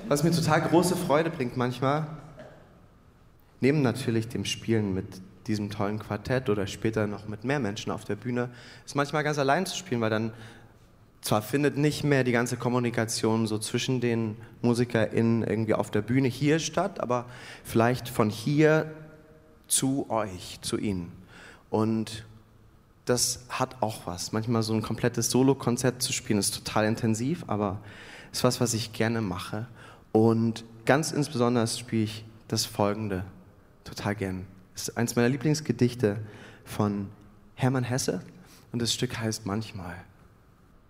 Was mir total große Freude bringt manchmal, neben natürlich dem Spielen mit diesem tollen Quartett oder später noch mit mehr Menschen auf der Bühne, ist manchmal ganz allein zu spielen, weil dann zwar findet nicht mehr die ganze Kommunikation so zwischen den MusikerInnen irgendwie auf der Bühne hier statt, aber vielleicht von hier zu euch, zu ihnen. Und das hat auch was. Manchmal so ein komplettes Solo-Konzert zu spielen ist total intensiv, aber ist was ich gerne mache. Und ganz insbesondere spiele ich das Folgende total gern. Es ist eins meiner Lieblingsgedichte von Hermann Hesse und das Stück heißt Manchmal.